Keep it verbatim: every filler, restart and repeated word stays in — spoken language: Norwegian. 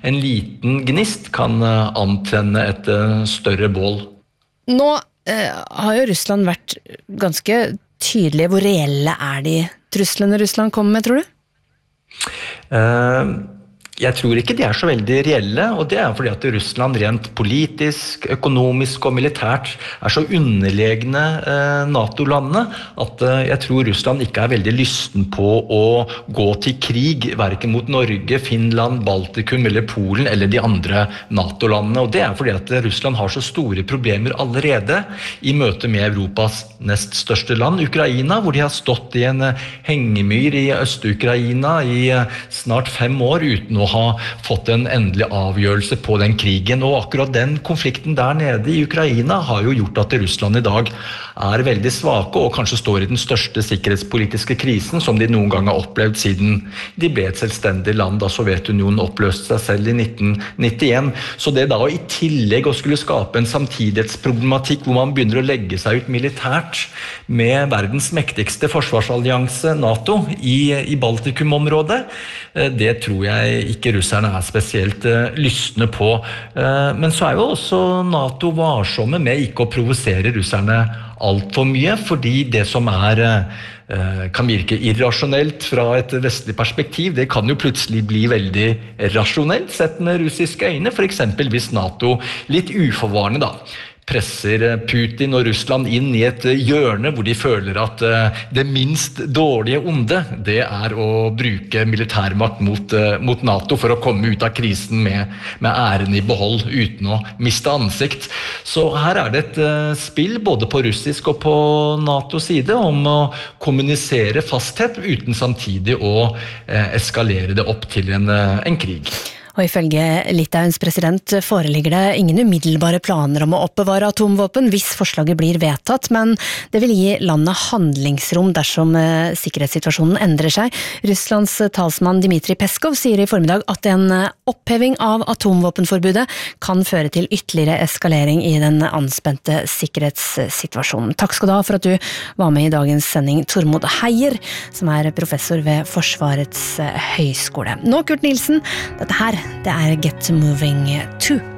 en liten gnist kan antenne et større bål. Nå eh, har jo Russland vært ganske tydelige. Hvor reelle er de truslene Russland kommer med, tror du? Uh, Jeg tror ikke de er så veldig reelle, og det er fordi at Russland rent politisk, økonomisk og militært er så underlegne eh, NATO-landene at eh, jeg tror Russland ikke er veldig lysten på å gå til krig, hverken mot Norge, Finland, Baltikum eller Polen eller de andre NATO-landene. Og det er fordi at Russland har så store problemer allerede i møte med Europas nest største land, Ukraina, hvor de har stått i en hengemyr i Øst-Ukraina i snart fem år uten å ha fått en endelig avgjørelse på den krigen. Og akkurat den konflikten der nede i Ukraina har jo gjort at Russland i dag er veldig svake og kanskje står i den største sikkerhetspolitiske krisen som de noen gang har opplevd siden de ble et selvstendig land da Sovjetunionen oppløste seg selv i nitten nittien. Så det da å i tillegg å skulle skape en samtidighetsproblematikk hvor man begynner å legge seg ut militært med verdens mektigste forsvarsallianse NATO i, i Baltikum-området, det tror jeg ikke russerne er spesielt uh, lystne på. Uh, men så er jo også NATO varsomme med ikke å provosere russerne alt for mye, fordi det som er uh, kan virke irrasjonelt fra et vestlig perspektiv, det kan jo plutselig bli veldig rasjonelt sett med russiske øyne, for eksempel hvis NATO litt uforvarende da presser Putin og Russland inn i et hjørne hvor de føler at det minst dårlige onde, det er å bruke militærmakt mot, mot NATO for å komme ut av krisen med, med æren i behold uten å miste ansikt. Så her er det et spill både på russisk og på NATOs side om å kommunisere fasthet uten samtidig å eskalere det opp til en, en krig. Og ifølge Litauens president foreligger det ingen umiddelbare planer om å oppbevare atomvåpen hvis forslaget blir vedtatt, men det vil gi landet handlingsrom dersom sikkerhetssituasjonen endrer seg. Russlands talsmann Dmitrij Peskov sier i formiddag at en oppheving av atomvåpenforbudet kan føre til ytterligere eskalering i den anspente sikkerhetssituasjonen. Takk skal du ha for at du var med i dagens sending, Tormod Heier, som er professor ved Forsvarets høyskole. Nå, Kurt Nilsen, dette her det er Get Moving to.